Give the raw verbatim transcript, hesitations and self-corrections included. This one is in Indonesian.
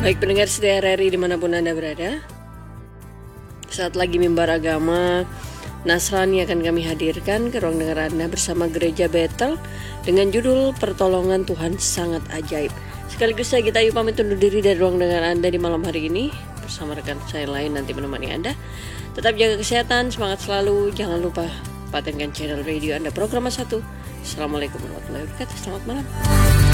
Baik pendengar setia R R I dimanapun Anda berada, saat lagi mimbar agama Nasrani akan kami hadirkan ke ruang dengar Anda bersama Gereja Bethel dengan judul Pertolongan Tuhan Sangat Ajaib. Sekaligus saya Gita Ayu pamit undur diri dari ruang dengar Anda di malam hari ini bersama rekan saya lain nanti menemani Anda. Tetap jaga kesehatan, semangat selalu, jangan lupa patenkan channel radio Anda program satu. Assalamualaikum warahmatullahi wabarakatuh. Selamat malam.